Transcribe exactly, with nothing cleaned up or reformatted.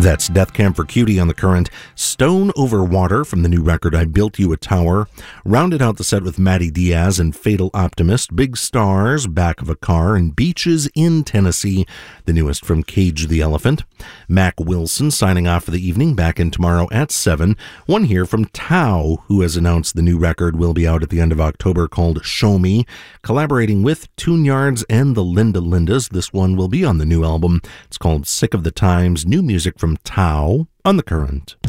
That's Death Camp for Cutie on The Current. Stone Over Water from the new record I Built You a Tower. Rounded out the set with Matty Diaz and Fatal Optimist, Big Stars, Back of a Car, and Beaches in Tennessee, the newest from Cage the Elephant. Mac Wilson signing off for the evening, back in tomorrow at seven. One here from Tao, who has announced the new record will be out at the end of October, called Show Me. Collaborating with Tune Yards and the Linda Lindas, this one will be on the new album. It's called Sick of the Times, new music from Tao on The Current.